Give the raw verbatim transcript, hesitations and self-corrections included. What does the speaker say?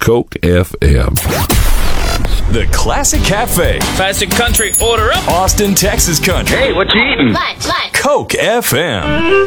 Coke F M. The Classic Cafe. Classic country, order up. Austin, Texas country. Hey, what you eating? Lunch, lunch. Coke F M.